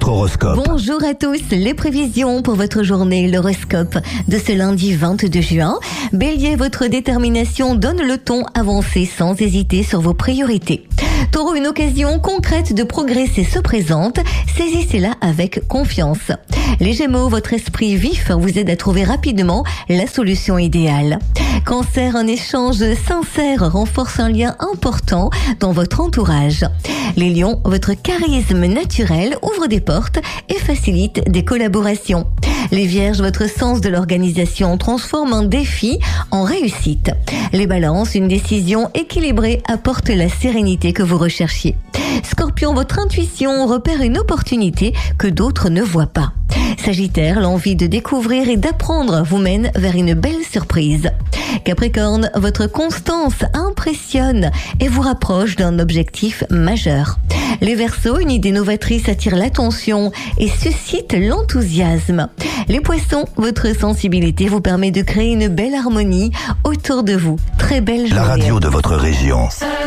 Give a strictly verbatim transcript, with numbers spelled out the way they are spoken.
votre horoscope. Bonjour à tous, les prévisions pour votre journée, l'horoscope de ce lundi vingt-deux juin. Bélier, votre détermination donne le ton, avancez sans hésiter sur vos priorités. Taureau, une occasion concrète de progresser se présente, saisissez-la avec confiance. Les Gémeaux, votre esprit vif vous aide à trouver rapidement la solution idéale. Cancer, un échange sincère renforce un lien important dans votre entourage. Les Lions, votre charisme naturel ouvre des portes et facilite des collaborations. Les Vierges, votre sens de l'organisation transforme un défi en réussite. Les Balances, une décision équilibrée apporte la sérénité que vous recherchiez. Scorpion, votre intuition repère une opportunité que d'autres ne voient pas. Sagittaire, l'envie de découvrir et d'apprendre vous mène vers une belle surprise. Capricorne, votre constance impressionne et vous rapproche d'un objectif majeur. Les Verseaux, une idée novatrice attire l'attention et suscite l'enthousiasme. Les Poissons, votre sensibilité vous permet de créer une belle harmonie autour de vous. Très belle journée. La radio de votre région.